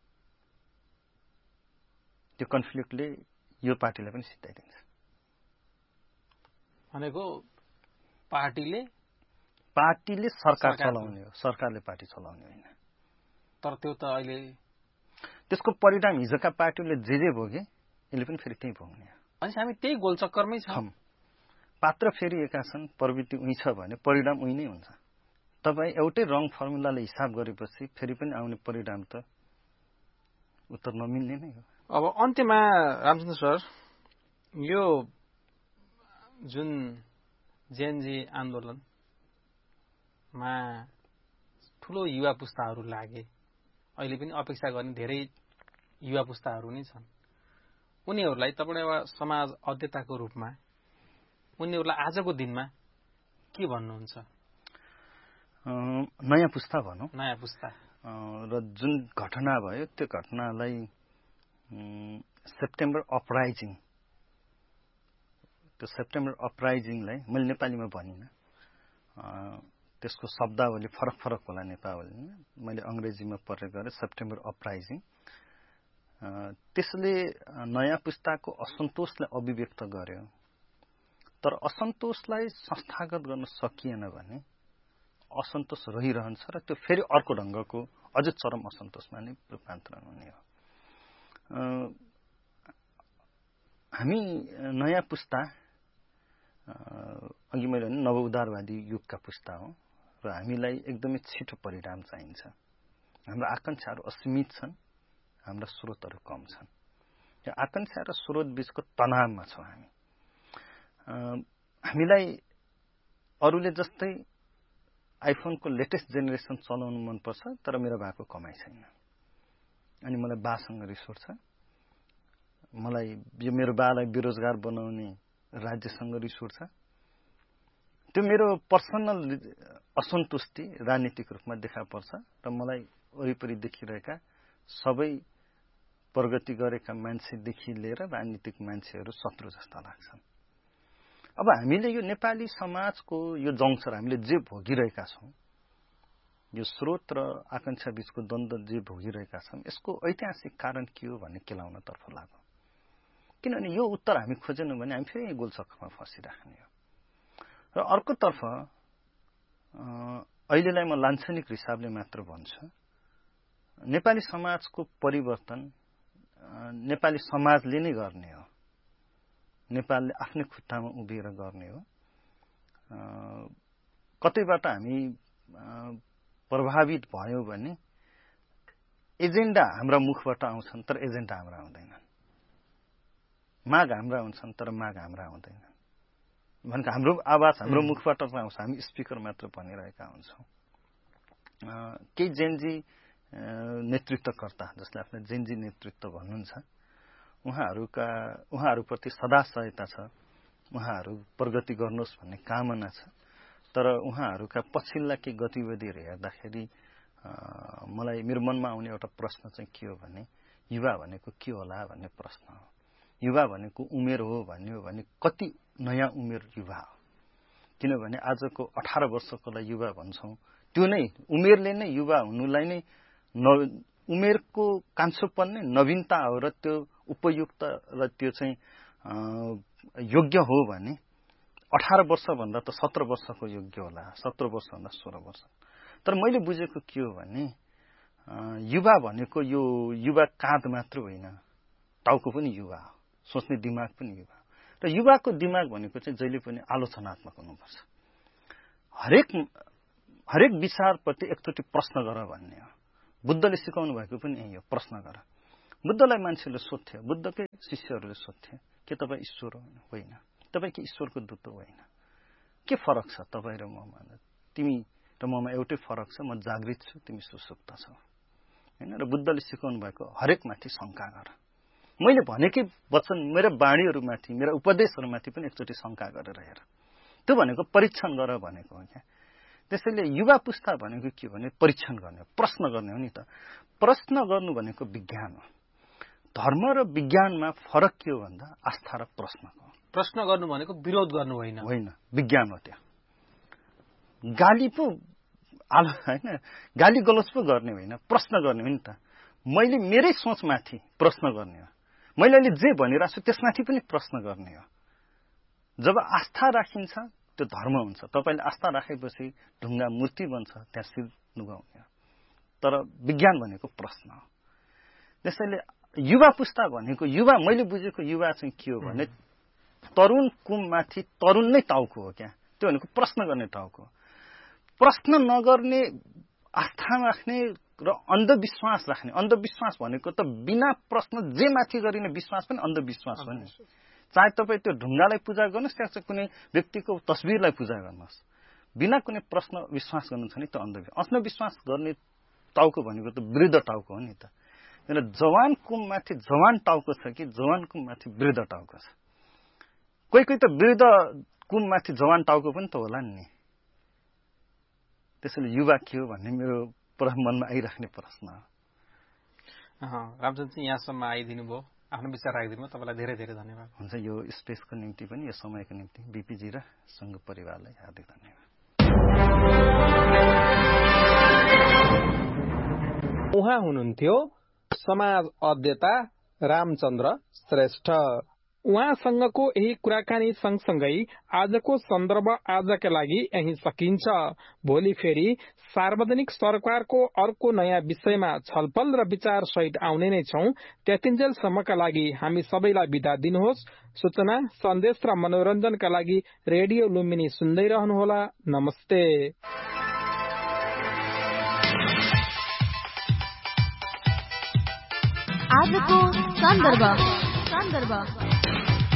त्यो कन्फ्लिक्टले यो पार्टीलाई पनि सिद्धाइदिन्छ। भनेको पार्टीले सरकार चलाउने हो, सरकारले पार्टी चलाउने होइन। तर त्यो त अहिले त्यसको परिणाम हिजोका पार्टीले जे भोगे यसले पनि फेरि त्यही भोग्ने हो। अनि हामी त्यही गोलचक्करमै छौँ। पात्र फेरिएका छन्, प्रवृत्ति उही छ भने परिणाम उही नै हुन्छ। तपाईँ एउटै रङ फर्मुलाले हिसाब गरेपछि फेरि पनि आउने परिणाम त उत्तर नमिल्ने नै हो। अब अन्त्यमा रामचन्द्र सर, यो जुन जेएनजी आन्दोलनमा ठुलो युवा पुस्ताहरू लागे, अहिले पनि अपेक्षा गर्ने धेरै युवा पुस्ताहरू नै छन्। उनीहरूलाई तपाईँ एउटा समाज अध्येताको रूपमा उनीहरूलाई आजको दिनमा के भन्नुहुन्छ? नयाँ पुस्ता भनौँ, नयाँ पुस्ता र जुन घटना भयो त्यो घटनालाई सेप्टेम्बर अपराइजिङलाई मैले नेपालीमा भनिनँ, त्यसको शब्दावली फरक होला नेपालीमा, मैले अङ्ग्रेजीमा प्रयोग गरेँ सेप्टेम्बर अपराइजिङ। त्यसले नयाँ पुस्ताको असन्तोषलाई अभिव्यक्त गर्यो, तर असन्तोषलाई संस्थागत गर्न सकिएन भने असन्तोष रहिरहन्छ र त्यो फेरि अर्को ढङ्गको अझ चरम असन्तोषमा नै रूपान्तरण हुने हो। हामी नयाँ पुस्ता अघि मैले भने नवउदारवादी युगका पुस्ता हो र हामीलाई एकदमै छिटो परिणाम चाहिन्छ। हाम्रो आकांक्षाहरू असीमित छन्, हाम्रा स्रोतहरू कम छन्। यो आकांक्षा र स्रोत बीचको तनावमा छौँ हामी। हामीलाई अरूले जस्तै आइफोनको लेटेस्ट जेनेरेसन चलाउनु मनपर्छ, तर मेरो बाको कमाइ छैन। अनि मलाई बासँग रिस उठ्छ। मलाई यो मेरो बालाई बेरोजगार बनाउने राज्यसँग रिस उठ्छ। त्यो मेरो पर्सनल असन्तुष्टि राजनीतिक रूपमा देखा पर्छ र मलाई वरिपरि देखिरहेका सबै प्रगति गरेका मान्छेदेखि लिएर राजनीतिक मान्छेहरू शत्रु जस्ता लाग्छन्। अब हामीले यो नेपाली समाजको यो जङ्क्सर हामीले जे भोगिरहेका छौँ, यो स्रोत र आकांक्षा बीचको द्वन्द्व जे भोगिरहेका छौँ, यसको ऐतिहासिक कारण के हो भन्ने केलाउनतर्फ लाग्यो। किनभने यो उत्तर हामी खोजेनौँ भने हामी फेरि गोलचक्करमा फँसिराख्ने हो। र अर्कोतर्फ अहिलेलाई म लान्छनिक हिसाबले मात्र भन्छु, नेपाली समाजको परिवर्तन नेपाली समाजले नै गर्ने हो। नेपालले आफ्नै खुट्टामा उभिएर गर्ने हो। कतैबाट हामी प्रभावित भयौँ भने एजेन्डा हाम्रा मुखबाट आउँछन्, तर एजेन्डा हाम्रा आउँदैनन्। माग हाम्रा हुन्छन्, तर माग हाम्रा आउँदैनन्। भनेको हाम्रो आवाज हाम्रो मुखबाट आउँछ, हामी स्पिकर मात्र भनिरहेका हुन्छौँ। केही जेनजी नेतृत्वकर्ता जसले आफ्नो जेनजी नेतृत्व भन्नुहुन्छ, उहाँहरूप्रति सदा सहायता छ, उहाँहरू प्रगति गर्नुहोस् भन्ने कामना छ। तर उहाँहरूका पछिल्ला केही गतिविधिहरू हेर्दाखेरि मलाई मेरो मनमा आउने एउटा प्रश्न चाहिँ के हो भने युवा भनेको के होला भन्ने प्रश्न हो। युवा भनेको उमेर हो भन्ने हो भने कति नयाँ उमेर युवा हो? किनभने आजको 18 वर्षकोलाई युवा भन्छौँ, त्यो नै उमेरले नै युवा हुनुलाई नै उमेरको कान्छोपन नै नवीनता हो र त्यो उपयुक्त र त्यो चाहिँ योग्य हो भने 18 वर्षभन्दा त 17 वर्षको योग्य होला, 17 वर्षभन्दा 16 वर्ष। तर मैले बुझेको के हो भने युवा भनेको यो युवा काँध मात्र होइन, टाउको पनि युवा हो, सोच्ने दिमाग पनि युवा र युवाको दिमाग भनेको चाहिँ जहिले पनि आलोचनात्मक हुनुपर्छ। हरेक विचारप्रति एकचोटि प्रश्न गर भन्ने हो। बुद्धले सिकाउनु भएको पनि यही हो, प्रश्न गर। बुद्धलाई मान्छेले सोध्थे, बुद्धकै शिष्यहरूले सोध्थे, के तपाईँ ईश्वर हो? होइन। तपाईँ के ईश्वरको दूत हो? होइन। के फरक छ तपाईँ र ममा? तिमी र ममा एउटै फरक छ, म जागृत छु, तिमी सुसुप्त छौ। होइन। र बुद्धले सिकाउनु भएको हरेक माथि शङ्का गर। मैले भनेकै वचन, मेरा बाणीहरूमाथि, मेरा उपदेशहरूमाथि पनि एकचोटि शङ्का गरेर हेर। त्यो भनेको परीक्षण गर भनेको हो क्या। त्यसैले युवा पुस्ता भनेको के भने परीक्षण गर्ने, प्रश्न गर्ने हो नि त। प्रश्न गर्नु भनेको विज्ञान हो। धर्म र विज्ञानमा फरक के हो भन्दा आस्था र प्रश्नको। प्रश्न गर्नु भनेको विरोध गर्नु होइन, विज्ञान हो। त्यहाँ गाली पो होइन, गाली गलोच पो गर्ने होइन, प्रश्न गर्ने हो नि त। मैले मेरै सोचमाथि प्रश्न गर्ने हो। मैले अहिले जे भनिरहेको छु त्यसमाथि पनि प्रश्न गर्ने हो। जब आस्था राखिन्छ त्यो धर्म हुन्छ। तपाईँले आस्था राखेपछि ढुङ्गा मूर्ति बन्छ, त्यहाँ शिर नुगाउने हो। तर विज्ञान भनेको प्रश्न हो। त्यसैले युवा पुस्ता भनेको, युवा मैले बुझेको युवा चाहिँ के हो भने तरुण कुममाथि तरुण नै टाउको हो क्या। त्यो भनेको प्रश्न गर्ने टाउको। प्रश्न नगर्ने, आस्था राख्ने र अन्धविश्वास राख्ने। अन्धविश्वास भनेको त बिना प्रश्न जे माथि गरिने विश्वास पनि अन्धविश्वास हो नि। चाहे तपाईँ त्यो ढुङ्गालाई पूजा गर्नुहोस्, त्यहाँ चाहिँ कुनै व्यक्तिको तस्बिरलाई पूजा गर्नुहोस्, बिना कुनै प्रश्न विश्वास गर्नु छ नि त अन्धविश्वास। अन्धविश्वास गर्ने टाउको भनेको त वृद्ध टाउको हो नि त। जवान कुममाथि जवान टाउको छ कि जवान कुममाथि वृद्ध टाउको छ? कोही त वृद्ध कुममाथि जवान टाउको पनि त होला नि। त्यसैले युवा के हो भन्ने मेरो मनमा आइराख्ने प्रश्न हो। रामचन्द्र सिंह यहाँसम्म आइदिनु भयो, आफ्नो विचार राखिदिनु भयो, तपाईँलाई धेरै धेरै धन्यवाद। हुन्छ। यो स्पेसको निम्ति पनि, यो समयको निम्ति बिपीजी र सङ्घ परिवारलाई हार्दिक धन्यवाद। उहाँ हुनुहुन्थ्यो समाज अध्येता रामचन्द्र श्रेष्ठ। उहाँसँगको यही कुराकानी सँगसँगै आजको सन्दर्भ आजका लागि यही सकिन्छ। भोलि फेरि सार्वजनिक सरकारको अर्को नयाँ विषयमा छलफल र विचार सहित आउने नै छौं। त्यतिन्जेलसम्मका लागि हामी सबैलाई बिदा दिनुहोस्। सूचना, सन्देश र मनोरञ्जनका लागि रेडियो लुम्बिनी सुन्दै रहनुहोला। नमस्ते। आजको सन्दर्भ